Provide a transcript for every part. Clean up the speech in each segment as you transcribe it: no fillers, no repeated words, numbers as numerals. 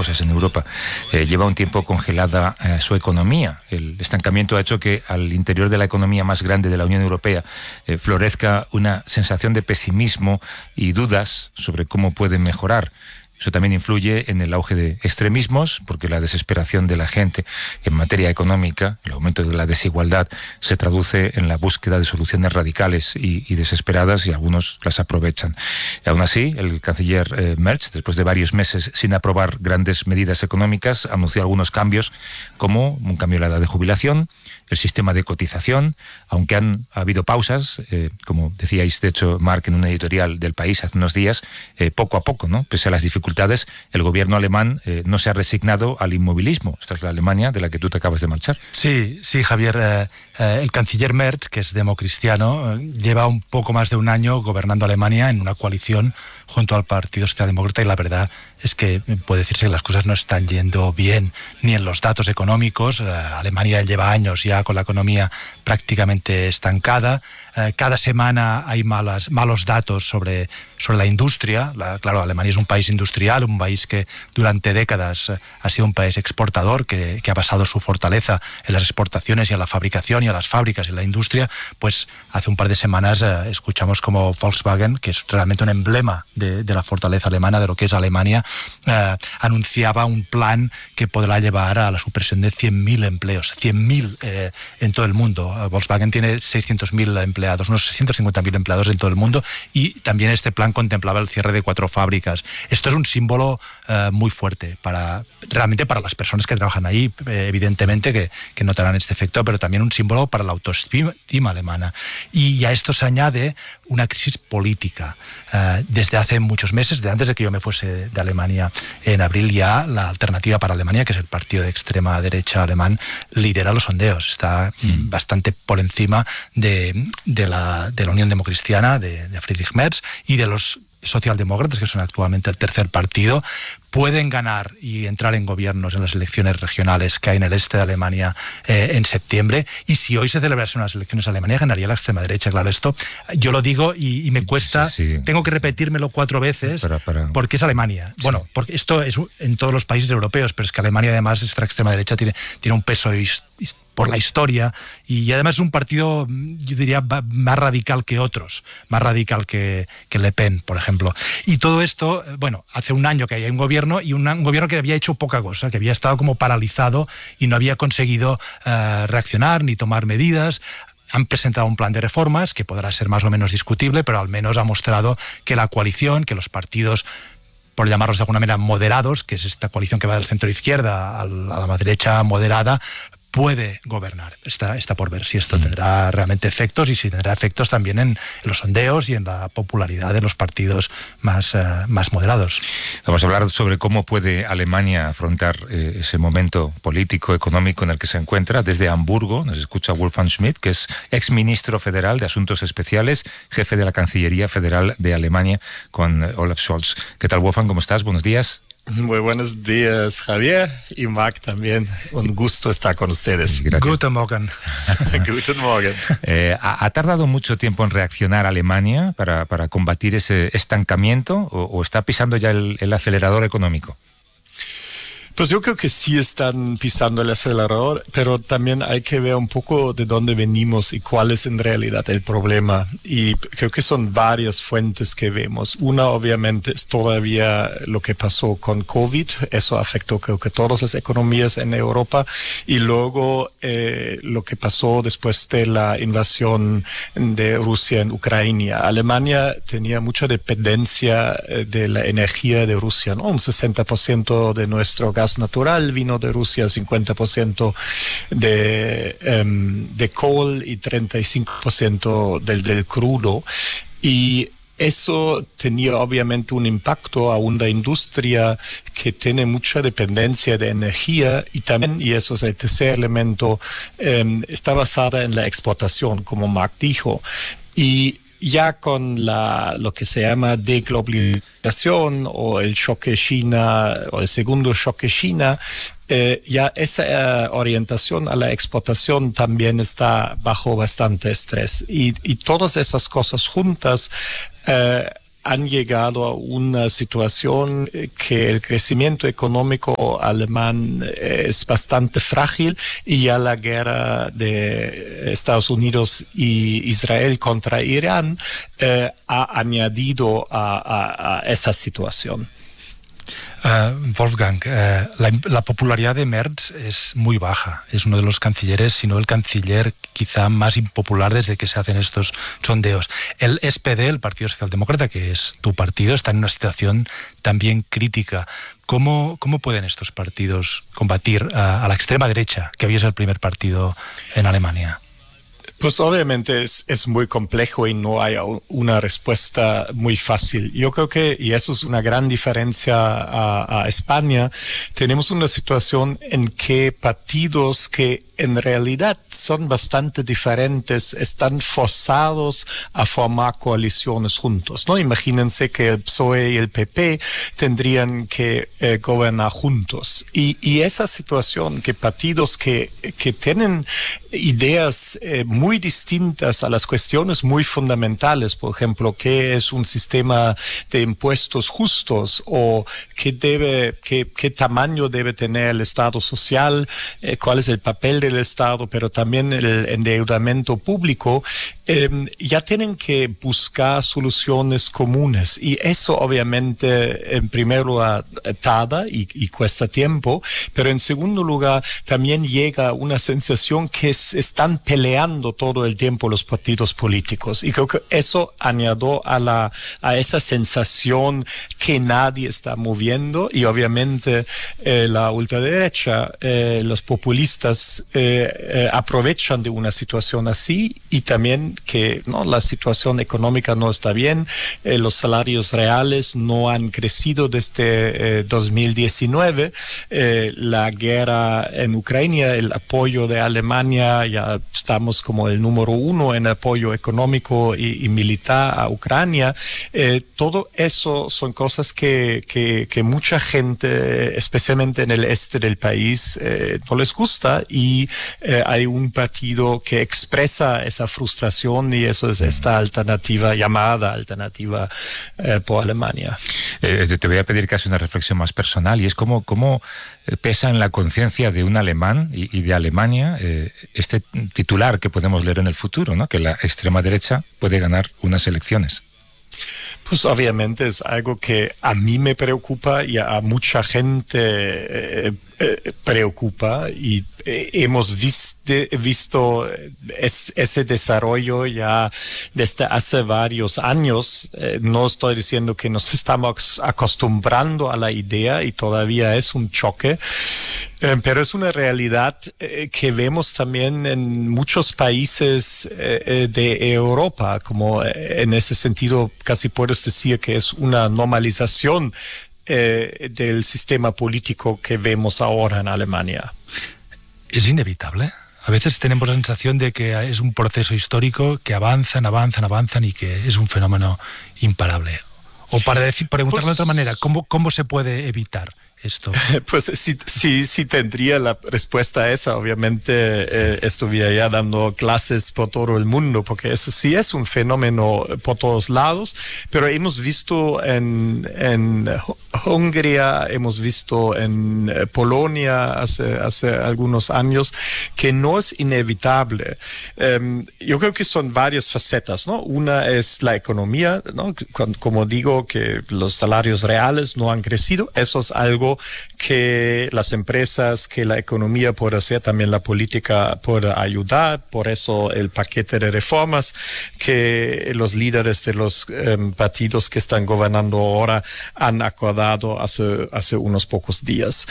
cosas en Europa. Lleva un tiempo congelada su economía. El estancamiento ha hecho que al interior de la economía más grande de la Unión Europea florezca una sensación de pesimismo y dudas sobre cómo puede mejorar. Eso también influye en el auge de extremismos, porque la desesperación de la gente en materia económica, el aumento de la desigualdad, se traduce en la búsqueda de soluciones radicales y desesperadas, y algunos las aprovechan. Y aún así, el canciller Merz, después de varios meses sin aprobar grandes medidas económicas, anunció algunos cambios, como un cambio en la edad de jubilación, el sistema de cotización, aunque ha habido pausas, como decíais, de hecho, Marc, en una editorial del País hace unos días, poco a poco, ¿no? Pese a las dificultades, el gobierno alemán no se ha resignado al inmovilismo. Esta es la Alemania de la que tú te acabas de marchar. Sí, Javier. El canciller Merz, que es democristiano, lleva un poco más de un año gobernando Alemania en una coalición junto al Partido Socialdemócrata, y la verdad es que puede decirse que las cosas no están yendo bien ni en los datos económicos. Alemania lleva años ya con la economía prácticamente estancada. Cada semana hay malos datos sobre la industria. Claro, Alemania es un país industrial, un país que durante décadas ha sido un país exportador, que ha basado su fortaleza en las exportaciones y en la fabricación y a las fábricas y en la industria. Pues hace un par de semanas escuchamos como Volkswagen, que es realmente un emblema de la fortaleza alemana, de lo que es Alemania, anunciaba un plan que podrá llevar a la supresión de 100.000 empleos, 100.000 en todo el mundo. Volkswagen tiene 600.000 empleados, unos 650.000 empleados en todo el mundo, y también este plan contemplaba el cierre de 4 fábricas. Esto es un símbolo muy fuerte realmente para las personas que trabajan ahí, evidentemente que notarán este efecto, pero también un símbolo para la autoestima alemana. Y a esto se añade una crisis política. Desde hace muchos meses, desde antes de que yo me fuese de Alemania en abril, ya la Alternativa para Alemania, que es el partido de extrema derecha alemán, lidera los sondeos. Está bastante por encima de la Unión Democristiana, de Friedrich Merz, y de los socialdemócratas, que son actualmente el tercer partido. Pueden ganar y entrar en gobiernos en las elecciones regionales que hay en el este de Alemania en septiembre, y si hoy se celebrasen unas elecciones en Alemania, ganaría la extrema derecha. Claro, esto yo lo digo y me cuesta, sí. Tengo que repetírmelo 4 veces porque es Alemania. Sí. Bueno, porque esto es en todos los países europeos, pero es que Alemania además, esta extrema derecha tiene un peso por la historia, y además es un partido, yo diría, más radical que otros, más radical que Le Pen, por ejemplo. Y todo esto, bueno, hace un año que hay un gobierno, y un gobierno que había hecho poca cosa, que había estado como paralizado y no había conseguido reaccionar ni tomar medidas. Han presentado un plan de reformas que podrá ser más o menos discutible, pero al menos ha mostrado que la coalición, que los partidos, por llamarlos de alguna manera, moderados, que es esta coalición que va del centro izquierda a la derecha moderada, puede gobernar. Está por ver si esto tendrá realmente efectos, y si tendrá efectos también en los sondeos y en la popularidad de los partidos más moderados. Vamos a hablar sobre cómo puede Alemania afrontar ese momento político, económico en el que se encuentra. Desde Hamburgo nos escucha Wolfgang Schmidt, que es exministro federal de Asuntos Especiales, jefe de la Cancillería Federal de Alemania, con Olaf Scholz. ¿Qué tal, Wolfgang? ¿Cómo estás? Buenos días. Muy buenos días, Javier, y Marc también. Un gusto estar con ustedes. Gracias. Guten Morgen. Guten Morgen. ¿Ha tardado mucho tiempo en reaccionar Alemania para combatir ese estancamiento, o está pisando ya el acelerador económico? Pues yo creo que sí están pisando el acelerador, pero también hay que ver un poco de dónde venimos y cuál es en realidad el problema. Y creo que son varias fuentes que vemos. Una, obviamente, es todavía lo que pasó con COVID. Eso afectó, creo que, todas las economías en Europa. Y luego lo que pasó después de la invasión de Rusia en Ucrania. Alemania tenía mucha dependencia de la energía de Rusia, ¿no? Un 60% de nuestro gas natural vino de Rusia, 50% de coal y 35% del crudo. Y eso tenía obviamente un impacto a una industria que tiene mucha dependencia de energía, y también, y eso es el tercer elemento, está basada en la exportación, como Marc dijo. Y ya con lo que se llama deglobalización o el choque China, o el segundo choque China, ya esa orientación a la exportación también está bajo bastante estrés. Y todas esas cosas juntas han llegado a una situación que el crecimiento económico alemán es bastante frágil y ya la guerra de Estados Unidos y Israel contra Irán ha añadido a esa situación. Wolfgang, la popularidad de Merz es muy baja. Es uno de los cancilleres, si no el canciller quizá más impopular desde que se hacen estos sondeos. El SPD, el Partido Socialdemócrata, que es tu partido, está en una situación también crítica. ¿Cómo pueden estos partidos combatir a la extrema derecha, que hoy es el primer partido en Alemania? Pues obviamente es muy complejo y no hay una respuesta muy fácil. Yo creo que, y eso es una gran diferencia a España, tenemos una situación en que partidos que en realidad son bastante diferentes están forzados a formar coaliciones juntos, ¿no? Imagínense que el PSOE y el PP tendrían que gobernar juntos. Y esa situación que partidos que tienen ideas muy distintas a las cuestiones muy fundamentales, por ejemplo, qué es un sistema de impuestos justos o qué tamaño debe tener el Estado social, cuál es el papel del Estado, pero también el endeudamiento público, ya tienen que buscar soluciones comunes. Y eso obviamente en primer lugar tarda y cuesta tiempo, pero en segundo lugar también llega una sensación que están peleando todo el tiempo los partidos políticos. Y creo que eso añadió a esa sensación que nadie está moviendo, y obviamente la ultraderecha, los populistas aprovechan de una situación así, y también que la situación económica no está bien, los salarios reales no han crecido desde 2019, la guerra en Ucrania, el apoyo de Alemania, ya estamos como el número 1 en apoyo económico y militar a Ucrania. Todo eso son cosas que mucha gente, especialmente en el este del país, no les gusta, y hay un partido que expresa esa frustración, y eso es esta llamada alternativa por Alemania. Te voy a pedir casi una reflexión más personal, y es cómo pesa en la conciencia de un alemán y de Alemania este titular que podemos leer en el futuro, ¿no? Que la extrema derecha puede ganar unas elecciones. Pues obviamente es algo que a mí me preocupa y a mucha gente preocupa, y hemos visto ese desarrollo ya desde hace varios años. No estoy diciendo que nos estamos acostumbrando a la idea y todavía es un choque, pero es una realidad que vemos también en muchos países de Europa, como en ese sentido casi puedes decir que es una normalización del sistema político que vemos ahora en Alemania. ¿Es inevitable? A veces tenemos la sensación de que es un proceso histórico que avanzan y que es un fenómeno imparable. O para preguntarlo de otra manera, ¿cómo se puede evitar esto? Pues si tendría la respuesta a esa, obviamente estuviera ya dando clases por todo el mundo, porque eso sí es un fenómeno por todos lados, pero hemos visto en Hungría, hemos visto en Polonia hace algunos años que no es inevitable. Yo creo que son varias facetas, ¿no? Una es la economía, ¿no? Como digo, que los salarios reales no han crecido. Eso es algo que las empresas, que la economía puede hacer, también la política puede ayudar. Por eso el paquete de reformas que los líderes de los partidos que están gobernando ahora han acordado hace unos pocos días.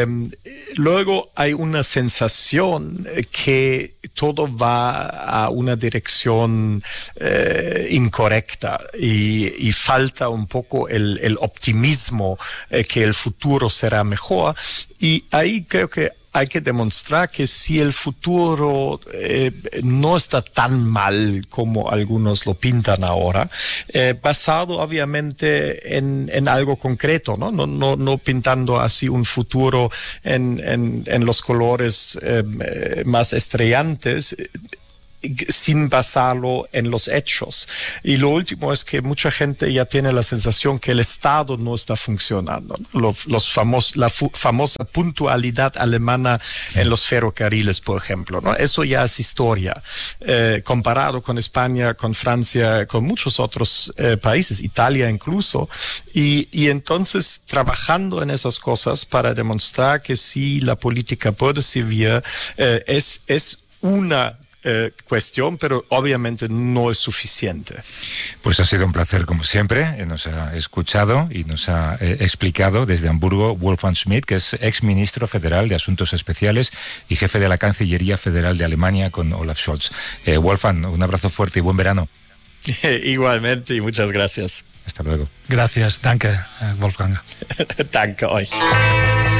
Luego hay una sensación que todo va a una dirección incorrecta, y falta un poco el optimismo que el futuro será mejor, y ahí creo que hay que demostrar que si el futuro no está tan mal como algunos lo pintan ahora, basado obviamente en algo concreto, no pintando así un futuro en los colores más estrellantes. sin basarlo en los hechos. Y lo último es que mucha gente ya tiene la sensación que el Estado no está funcionando, ¿no? La famosa puntualidad alemana en los ferrocarriles, por ejemplo, ¿no? Eso ya es historia, comparado con España, con Francia, con muchos otros países, Italia incluso, y entonces trabajando en esas cosas para demostrar que sí, la política puede servir, es una cuestión, pero obviamente no es suficiente. Pues ha sido un placer como siempre, nos ha escuchado y nos ha explicado desde Hamburgo Wolfgang Schmidt, que es exministro federal de Asuntos Especiales y jefe de la Cancillería Federal de Alemania con Olaf Scholz. Wolfgang, un abrazo fuerte y buen verano. Igualmente y muchas gracias. Hasta luego. Gracias, danke, Wolfgang. Danke euch.